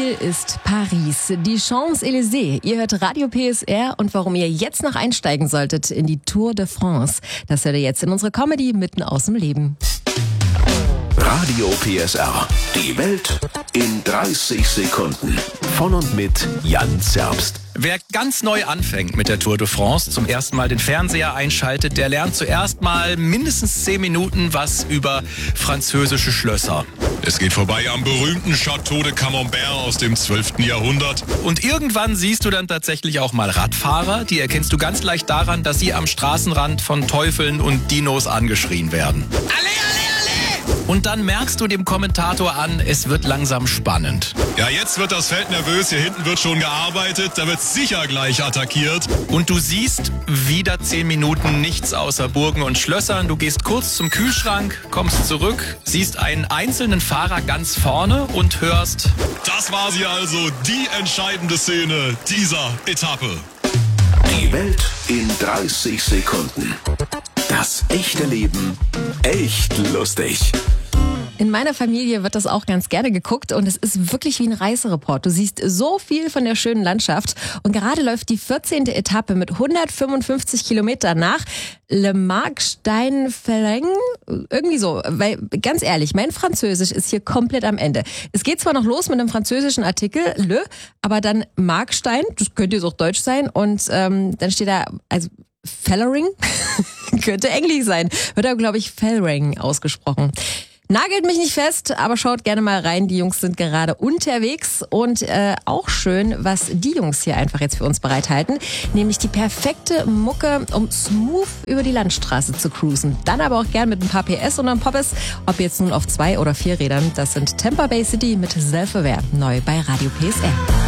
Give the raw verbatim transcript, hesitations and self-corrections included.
Ziel ist Paris, die Champs-Élysées. Ihr hört Radio P S R und warum ihr jetzt noch einsteigen solltet in die Tour de France. Das hört ihr jetzt in unsere Comedy mitten aus dem Leben. Radio P S R. Die Welt in dreißig Sekunden. Von und mit Jan Zerbst. Wer ganz neu anfängt mit der Tour de France, zum ersten Mal den Fernseher einschaltet, der lernt zuerst mal mindestens zehn Minuten was über französische Schlösser. Es geht vorbei am berühmten Château de Camembert aus dem zwölften Jahrhundert. Und irgendwann siehst du dann tatsächlich auch mal Radfahrer. Die erkennst du ganz leicht daran, dass sie am Straßenrand von Teufeln und Dinos angeschrien werden. Alle, alle, alle! Und dann merkst du dem Kommentator an, es wird langsam spannend. Ja, jetzt wird das Feld nervös, hier hinten wird schon gearbeitet, da wird sicher gleich attackiert. Und du siehst wieder zehn Minuten nichts außer Burgen und Schlössern. Du gehst kurz zum Kühlschrank, kommst zurück, siehst einen einzelnen Fahrer ganz vorne und hörst: Das war sie also, die entscheidende Szene dieser Etappe. Die Welt in dreißig Sekunden. Das echte Leben echt lustig. In meiner Familie wird das auch ganz gerne geguckt und es ist wirklich wie ein Reisereport. Du siehst so viel von der schönen Landschaft und gerade läuft die vierzehnte Etappe mit hundertfünfundfünfzig Kilometer nach Le Marc-Stein-Ferreng. Irgendwie so, weil ganz ehrlich, mein Französisch ist hier komplett am Ende. Es geht zwar noch los mit einem französischen Artikel, Le, aber dann Markstein, das könnte jetzt auch Deutsch sein und ähm, dann steht da, also Fellering, könnte Englisch sein, wird aber glaube ich Fellring ausgesprochen. Nagelt mich nicht fest, aber schaut gerne mal rein. Die Jungs sind gerade unterwegs und äh, auch schön, was die Jungs hier einfach jetzt für uns bereithalten. Nämlich die perfekte Mucke, um smooth über die Landstraße zu cruisen. Dann aber auch gern mit ein paar P S und einem Poppes. Ob jetzt nun auf zwei oder vier Rädern. Das sind Tampa Bay City mit Self-Aware. Neu bei Radio P S R.